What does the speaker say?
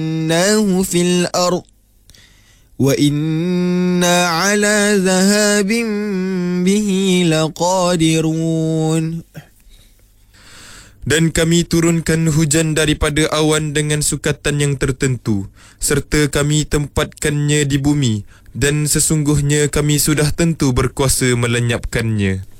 فَإِنَّهُ فِي الْأَرْضِ وَإِنَّا عَلَى ذَهَابٍ بِهِ لَقَادِرُونَ. Dan kami turunkan hujan daripada awan dengan sukatan yang tertentu, serta kami tempatkannya di bumi, dan sesungguhnya kami sudah tentu berkuasa melenyapkannya.